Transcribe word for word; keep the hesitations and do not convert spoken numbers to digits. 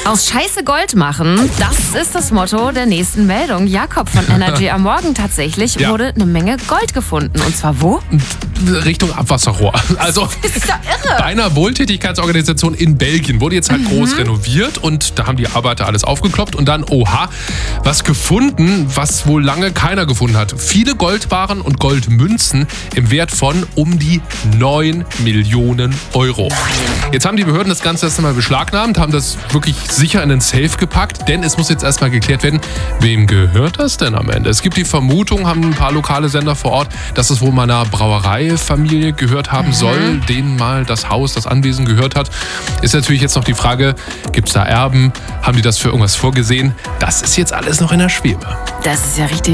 Aus Scheiße Gold machen, das ist das Motto der nächsten Meldung. Jakob von Energy am Morgen. Tatsächlich Ja. wurde eine Menge Gold gefunden. Und zwar wo? Richtung Abwasserrohr. Also Das ist ja irre. bei einer Wohltätigkeitsorganisation in Belgien wurde jetzt halt mhm. groß renoviert und da haben die Arbeiter alles aufgekloppt und dann, oha, was gefunden, was wohl lange keiner gefunden hat. Viele Goldbarren und Goldmünzen im Wert von um die neun Millionen Euro. Jetzt haben die Behörden das Ganze erst einmal beschlagnahmt, haben das wirklich sicher in den Safe gepackt, denn es muss jetzt erstmal geklärt werden, wem gehört das denn am Ende? Es gibt die Vermutung, haben ein paar lokale Sender vor Ort, dass es wohl mal einer Brauereifamilie gehört haben mhm. soll, denen mal das Haus, das Anwesen gehört hat. Ist natürlich jetzt noch die Frage, gibt es da Erben? Haben die das für irgendwas vorgesehen? Das ist jetzt alles noch in der Schwebe. Das ist ja richtig